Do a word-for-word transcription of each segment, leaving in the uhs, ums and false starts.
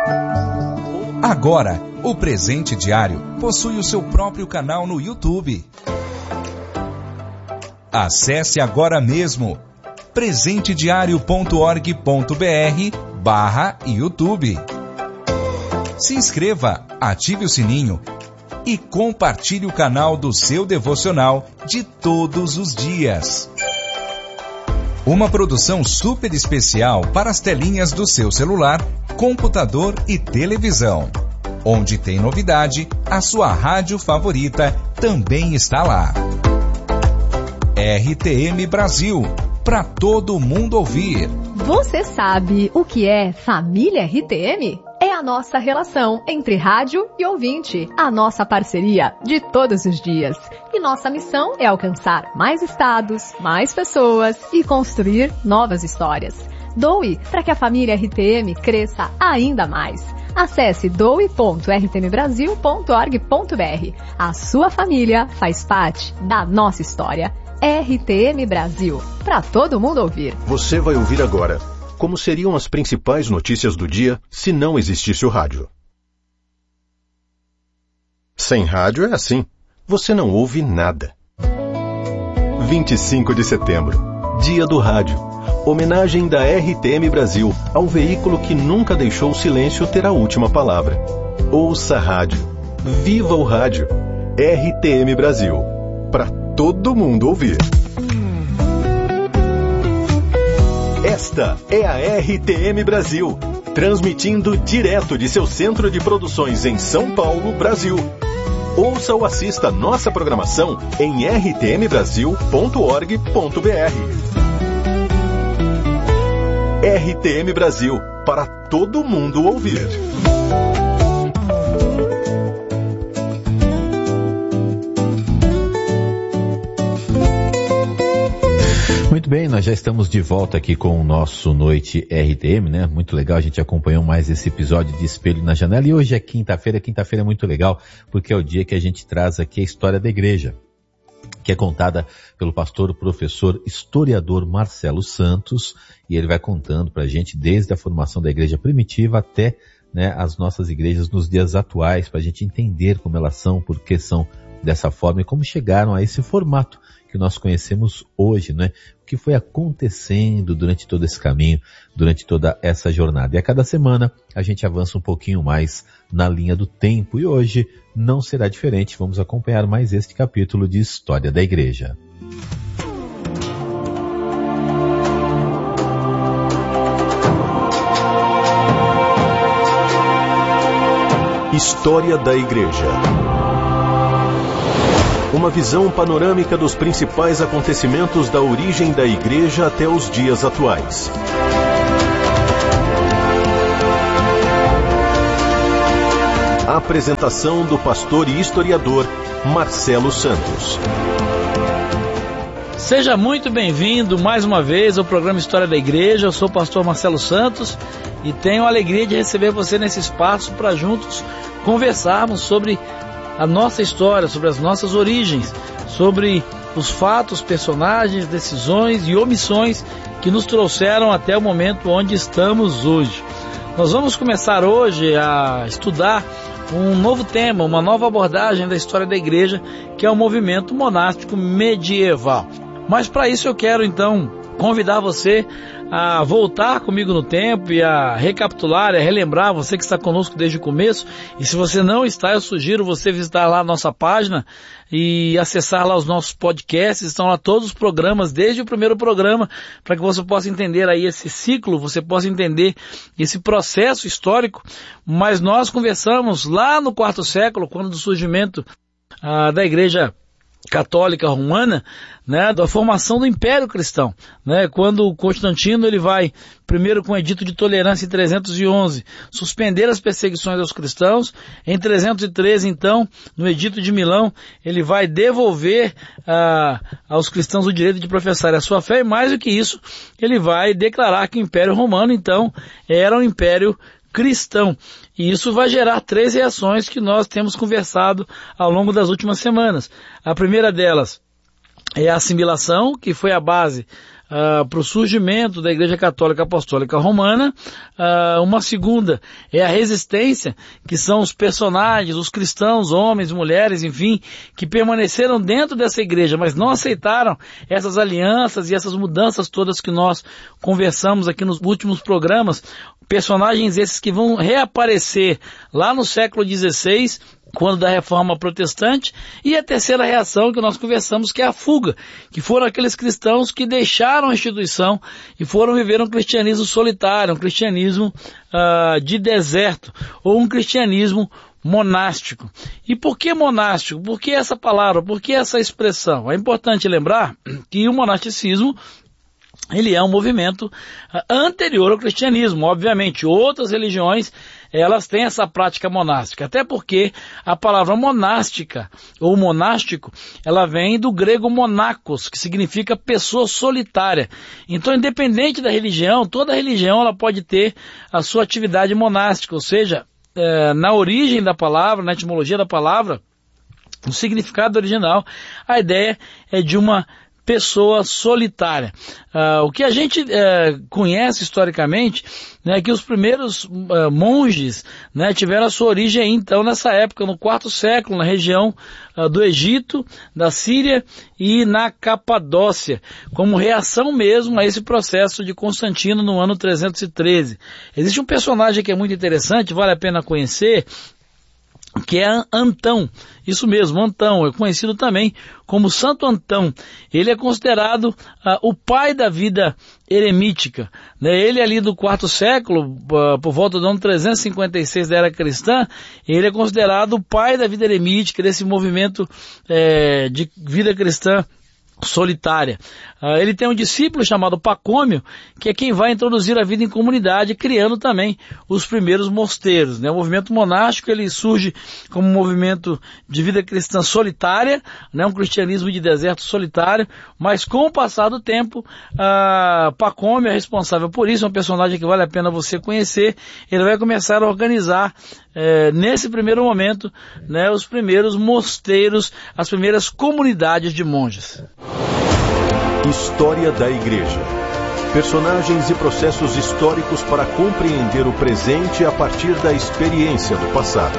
Agora, o Presente Diário possui o seu próprio canal no YouTube. Acesse agora mesmo presente diário ponto org ponto br barra YouTube. Se inscreva, ative o sininho e compartilhe o canal do seu devocional de todos os dias. Uma produção super especial para as telinhas do seu celular, computador e televisão. Onde tem novidade, a sua rádio favorita também está lá. R T M Brasil, para todo mundo ouvir. Você sabe o que é família R T M? É a nossa relação entre rádio e ouvinte, a nossa parceria de todos os dias. E nossa missão é alcançar mais estados, mais pessoas e construir novas histórias. Doe para que a família R T M cresça ainda mais. Acesse doe ponto r t m brasil ponto org ponto br. A sua família faz parte da nossa história. R T M Brasil, para todo mundo ouvir. Você vai ouvir agora como seriam as principais notícias do dia se não existisse o rádio. Sem rádio é assim, você não ouve nada. vinte e cinco de setembro, Dia do Rádio. Homenagem da R T M Brasil ao veículo que nunca deixou o silêncio ter a última palavra. Ouça a rádio. Viva o rádio. R T M Brasil. Para todo mundo ouvir. Esta é a R T M Brasil, transmitindo direto de seu centro de produções em São Paulo, Brasil. Ouça ou assista nossa programação em r t m brasil ponto org ponto br. R T M Brasil, para todo mundo ouvir. Muito bem, nós já estamos de volta aqui com o nosso Noite R T M, né? Muito legal, a gente acompanhou mais esse episódio de Espelho na Janela. E hoje é quinta-feira, quinta-feira é muito legal, porque é o dia que a gente traz aqui a história da igreja, que é contada pelo pastor, professor, historiador Marcelo Santos, e ele vai contando pra gente desde a formação da igreja primitiva até, né, as nossas igrejas nos dias atuais, pra gente entender como elas são, por que são dessa forma e como chegaram a esse formato que nós conhecemos hoje, né? O que foi acontecendo durante todo esse caminho, durante toda essa jornada. E a cada semana a gente avança um pouquinho mais na linha do tempo e hoje não será diferente. Vamos acompanhar mais este capítulo de História da Igreja. História da Igreja. Uma visão panorâmica dos principais acontecimentos da origem da Igreja até os dias atuais. A apresentação do pastor e historiador Marcelo Santos. Seja muito bem-vindo mais uma vez ao programa História da Igreja. Eu sou o pastor Marcelo Santos e tenho a alegria de receber você nesse espaço para juntos conversarmos sobre a nossa história, sobre as nossas origens, sobre os fatos, personagens, decisões e omissões que nos trouxeram até o momento onde estamos hoje. Nós vamos começar hoje a estudar um novo tema, uma nova abordagem da história da igreja, que é o movimento monástico medieval. Mas para isso eu quero então convidar você a voltar comigo no tempo e a recapitular, a relembrar, você que está conosco desde o começo. E se você não está, eu sugiro você visitar lá a nossa página e acessar lá os nossos podcasts. Estão lá todos os programas, desde o primeiro programa, para que você possa entender aí esse ciclo, você possa entender esse processo histórico. Mas nós conversamos lá no quarto século, quando do surgimento ah, da igreja católica romana, né, da formação do Império Cristão, né, quando Constantino ele vai, primeiro com o Edito de Tolerância em trezentos e onze, suspender as perseguições aos cristãos. Em trezentos e treze, então, no Edito de Milão, ele vai devolver ah, aos cristãos o direito de professar a sua fé, e mais do que isso, ele vai declarar que o Império Romano, então, era um império cristão. E isso vai gerar três reações que nós temos conversado ao longo das últimas semanas. A primeira delas é a assimilação, que foi a base uh, para o surgimento da Igreja Católica Apostólica Romana. Uh, uma segunda é a resistência, que são os personagens, os cristãos, homens, mulheres, enfim, que permaneceram dentro dessa igreja, mas não aceitaram essas alianças e essas mudanças todas que nós conversamos aqui nos últimos programas. Personagens esses que vão reaparecer lá no século dezesseis, quando da Reforma Protestante. E a terceira reação que nós conversamos, que é a fuga, que foram aqueles cristãos que deixaram a instituição e foram viver um cristianismo solitário, um cristianismo uh, de deserto, ou um cristianismo monástico. E por que monástico? Por que essa palavra? Por que essa expressão? É importante lembrar que o monasticismo, ele é um movimento anterior ao cristianismo. Obviamente, outras religiões, elas têm essa prática monástica, até porque a palavra monástica, ou monástico, ela vem do grego monacos, que significa pessoa solitária. Então, independente da religião, toda religião ela pode ter a sua atividade monástica, ou seja, é, na origem da palavra, na etimologia da palavra, no significado original, a ideia é de uma pessoa solitária. Uh, o que a gente uh, conhece historicamente, né, é que os primeiros uh, monges, né, tiveram a sua origem aí, então, nessa época, no quarto século, na região uh, do Egito, da Síria e na Capadócia, como reação mesmo a esse processo de Constantino no ano trezentos e treze. Existe um personagem que é muito interessante, vale a pena conhecer, que é Antão. Isso mesmo, Antão, é conhecido também como Santo Antão. Ele é considerado uh, o pai da vida eremítica, né? Ele ali do quarto século, uh, por volta do ano trezentos e cinquenta e seis da era cristã, ele é considerado o pai da vida eremítica, desse movimento eh, de vida cristã solitária. Uh, ele tem um discípulo chamado Pacômio, que é quem vai introduzir a vida em comunidade, criando também os primeiros mosteiros, né? O movimento monástico, ele surge como um movimento de vida cristã solitária, né? Um cristianismo de deserto solitário, mas com o passar do tempo, uh, Pacômio é responsável por isso, é um personagem que vale a pena você conhecer. Ele vai começar a organizar, eh, nesse primeiro momento, né, os primeiros mosteiros, as primeiras comunidades de monges. História da Igreja. Personagens e processos históricos para compreender o presente a partir da experiência do passado.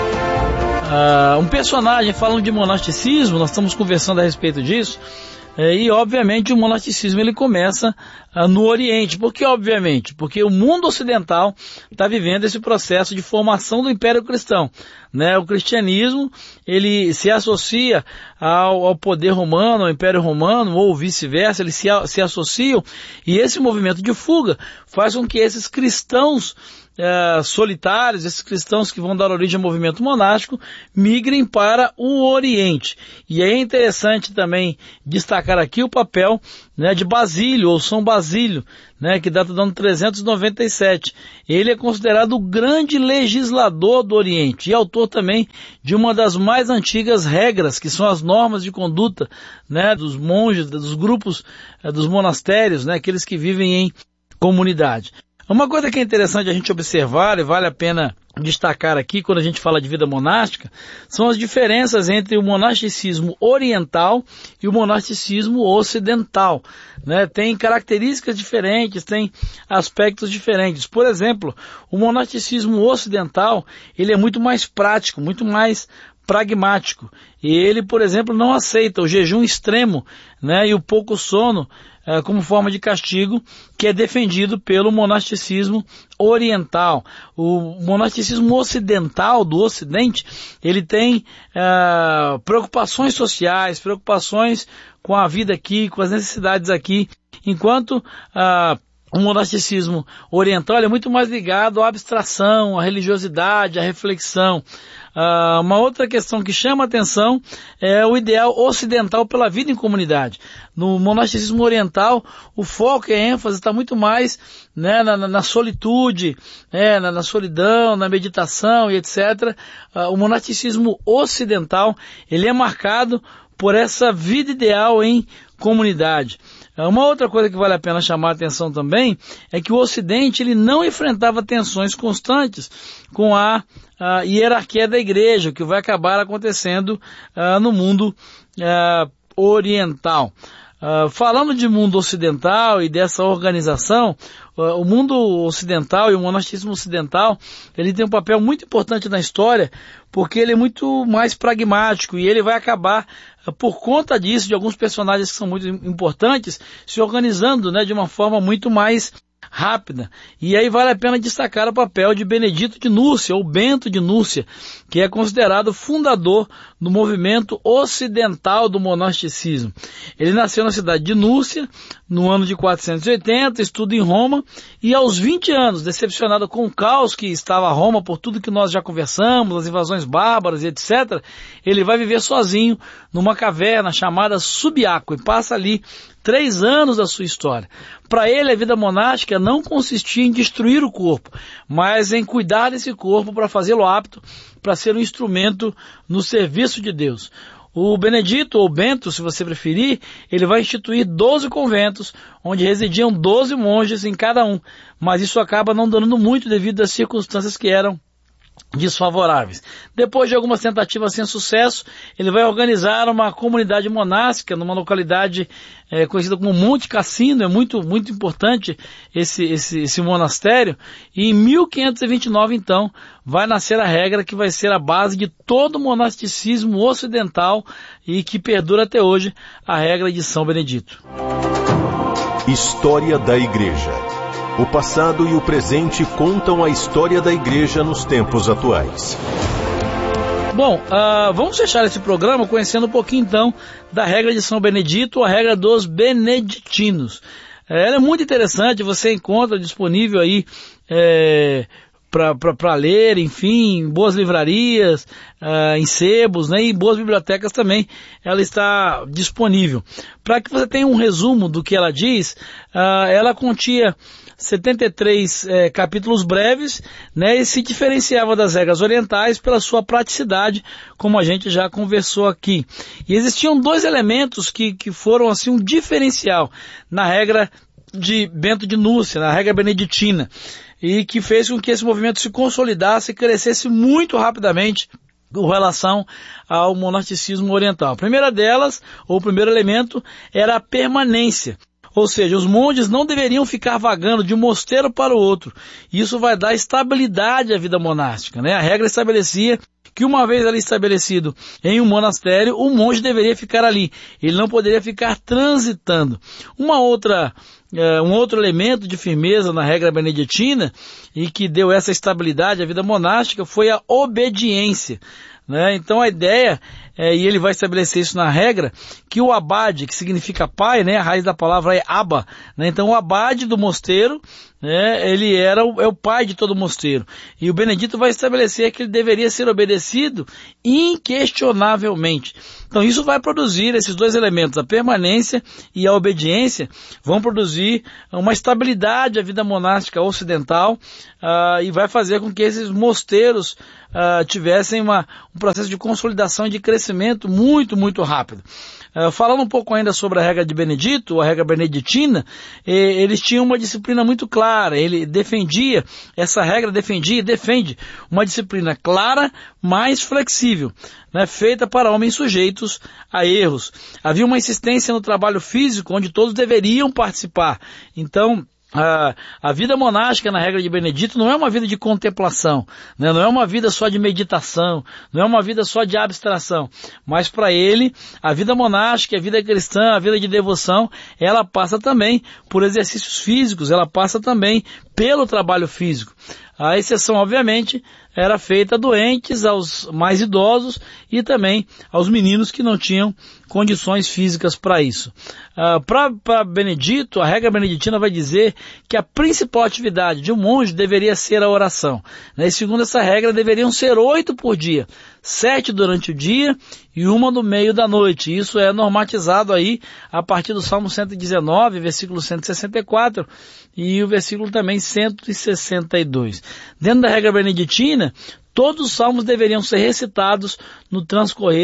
Uh, um personagem, falando de monasticismo, nós estamos conversando a respeito disso, é, e obviamente o monasticismo ele começa uh, no Oriente. Por que obviamente? Porque o mundo ocidental está vivendo esse processo de formação do Império Cristão, né? O cristianismo ele se associa ao, ao poder romano, ao Império Romano, ou vice-versa, eles se, se associam, e esse movimento de fuga faz com que esses cristãos Uh, solitários, esses cristãos que vão dar origem ao movimento monástico, migrem para o Oriente. E é interessante também destacar aqui o papel, né, de Basílio, ou São Basílio, né, que data do ano trezentos e noventa e sete. Ele é considerado o grande legislador do Oriente e autor também de uma das mais antigas regras, que são as normas de conduta, né, dos monges, dos grupos, uh, dos monastérios, né, aqueles que vivem em comunidade. Uma coisa que é interessante a gente observar e vale a pena destacar aqui quando a gente fala de vida monástica são as diferenças entre o monasticismo oriental e o monasticismo ocidental, né? Tem características diferentes, tem aspectos diferentes. Por exemplo, o monasticismo ocidental ele é muito mais prático, muito mais pragmático. E ele, por exemplo, não aceita o jejum extremo, né, e o pouco sono é, como forma de castigo, que é defendido pelo monasticismo oriental. O monasticismo ocidental, do Ocidente, ele tem é, preocupações sociais, preocupações com a vida aqui, com as necessidades aqui, enquanto a O monasticismo oriental é muito mais ligado à abstração, à religiosidade, à reflexão. Uh, uma outra questão que chama a atenção é o ideal ocidental pela vida em comunidade. No monasticismo oriental, o foco e a ênfase está muito mais, né, na, na solitude, né, na, na solidão, na meditação e etcétera. Uh, o monasticismo ocidental ele é marcado por essa vida ideal em comunidade. Uma outra coisa que vale a pena chamar a atenção também é que o Ocidente ele não enfrentava tensões constantes com a, a hierarquia da igreja, o que vai acabar acontecendo uh, no mundo uh, oriental. Uh, falando de mundo ocidental e dessa organização, uh, o mundo ocidental e o monasticismo ocidental, ele tem um papel muito importante na história, porque ele é muito mais pragmático e ele vai acabar, uh, por conta disso, de alguns personagens que são muito importantes, se organizando, né, de uma forma muito mais rápida. E aí vale a pena destacar o papel de Benedito de Núrcia, ou Bento de Núrcia, que é considerado fundador do movimento ocidental do monasticismo. Ele nasceu na cidade de Núrcia, no ano de quatrocentos e oitenta, estuda em Roma, e aos vinte anos, decepcionado com o caos que estava Roma, por tudo que nós já conversamos, as invasões bárbaras e etcétera, ele vai viver sozinho numa caverna chamada Subiaco, e passa ali três anos da sua história. Para ele, a vida monástica não consistia em destruir o corpo, mas em cuidar desse corpo para fazê-lo apto para ser um instrumento no serviço de Deus. O Benedito, ou Bento, se você preferir, ele vai instituir doze conventos, onde residiam doze monges em cada um, mas isso acaba não dando muito devido às circunstâncias que eram desfavoráveis. Depois de algumas tentativas sem sucesso, ele vai organizar uma comunidade monástica numa localidade é, conhecida como Monte Cassino. É muito, muito importante esse, esse, esse monastério, e em mil quinhentos e vinte e nove, então, vai nascer a regra que vai ser a base de todo o monasticismo ocidental e que perdura até hoje, a regra de São Benedito. História da Igreja. O passado e o presente contam a história da Igreja nos tempos atuais. Bom, uh, vamos fechar esse programa conhecendo um pouquinho então da regra de São Benedito, a regra dos beneditinos. É, ela é muito interessante, você encontra disponível aí é, para ler, enfim, em boas livrarias, uh, em sebos, né, e em boas bibliotecas também ela está disponível. Para que você tenha um resumo do que ela diz, uh, ela continha setenta e três é, capítulos breves, né, e se diferenciava das regras orientais pela sua praticidade, como a gente já conversou aqui. E existiam dois elementos que, que foram assim um diferencial na regra de Bento de Núrcia, na regra beneditina, e que fez com que esse movimento se consolidasse e crescesse muito rapidamente com relação ao monasticismo oriental. A primeira delas, ou o primeiro elemento, era a permanência. Ou seja, os monges não deveriam ficar vagando de um mosteiro para o outro. Isso vai dar estabilidade à vida monástica, né? A regra estabelecia que uma vez ali estabelecido em um monastério, o monge deveria ficar ali. Ele não poderia ficar transitando. Uma outra, uh, um outro elemento de firmeza na regra beneditina e que deu essa estabilidade à vida monástica foi a obediência, né? Então a ideia, é, e ele vai estabelecer isso na regra, que o abade, que significa pai, né, a raiz da palavra é aba, né? Então o abade do mosteiro, né, ele era o, é o pai de todo o mosteiro. E o Benedito vai estabelecer que ele deveria ser obedecido inquestionavelmente. Então isso vai produzir, esses dois elementos, a permanência e a obediência, vão produzir uma estabilidade à vida monástica ocidental, uh, e vai fazer com que esses mosteiros uh, tivessem uma, um processo de consolidação e de crescimento muito, muito rápido. Uh, falando um pouco ainda sobre a regra de Benedito, a regra beneditina, eh, eles tinham uma disciplina muito clara. Ele defendia, essa regra defendia e defende uma disciplina clara, mais flexível, né, feita para homens sujeitos a erros. Havia uma insistência no trabalho físico, onde todos deveriam participar. Então, A, a vida monástica na regra de Benedito não é uma vida de contemplação, né? Não é uma vida só de meditação, não é uma vida só de abstração, mas para ele a vida monástica, a vida cristã, a vida de devoção, ela passa também por exercícios físicos, ela passa também pelo trabalho físico. A exceção, obviamente, era feita a doentes, aos mais idosos e também aos meninos que não tinham condições físicas para isso. Uh, para Benedito, a regra beneditina vai dizer que a principal atividade de um monge deveria ser a oração, né? E segundo essa regra, deveriam ser oito por dia, sete durante o dia e uma no meio da noite. Isso é normatizado aí a partir do Salmo cento e dezenove, versículo cento e sessenta e quatro, e o versículo também cento e sessenta e dois. Dentro da regra beneditina, todos os salmos deveriam ser recitados no transcorrer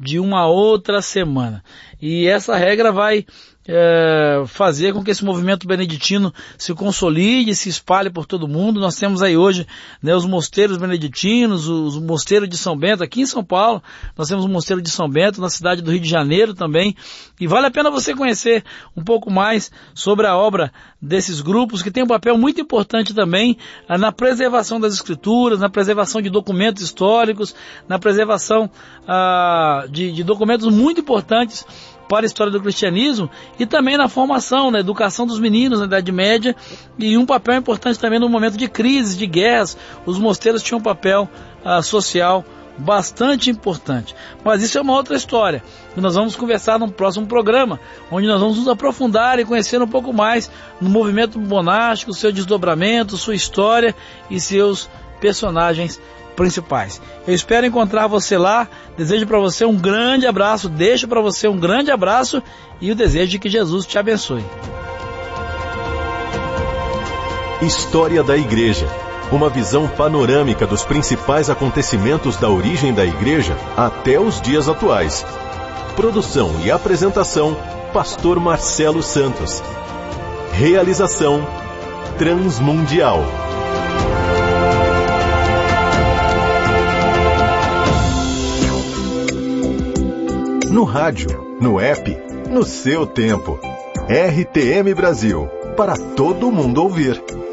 de uma outra semana. E essa regra vai é, fazer com que esse movimento beneditino se consolide, se espalhe por todo mundo. Nós temos aí hoje, né, os mosteiros beneditinos, os mosteiros de São Bento, aqui em São Paulo, nós temos o mosteiro de São Bento, na cidade do Rio de Janeiro também, e vale a pena você conhecer um pouco mais sobre a obra desses grupos, que tem um papel muito importante também ah, na preservação das escrituras, na preservação de documentos históricos, na preservação ah, de, de documentos muito importantes para a história do cristianismo, e também na formação, na educação dos meninos na Idade Média, e um papel importante também no momento de crises, de guerras. Os mosteiros tinham um papel ah, social bastante importante. Mas isso é uma outra história, que nós vamos conversar num próximo programa, onde nós vamos nos aprofundar e conhecer um pouco mais no movimento monástico, seu desdobramento, sua história e seus personagens principais. Eu espero encontrar você lá, desejo para você um grande abraço, deixo para você um grande abraço e o desejo de que Jesus te abençoe. História da Igreja. Uma visão panorâmica dos principais acontecimentos da origem da Igreja até os dias atuais. Produção e apresentação, Pastor Marcelo Santos. Realização, Transmundial. No rádio, no app, no seu tempo. R T M Brasil, para todo mundo ouvir.